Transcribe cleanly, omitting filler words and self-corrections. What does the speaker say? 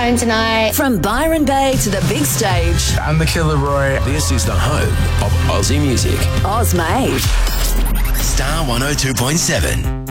home tonight. From Byron Bay to the big stage. I'm the Killer Roy. This is the home of Aussie music. Oz Made. Star 102.7.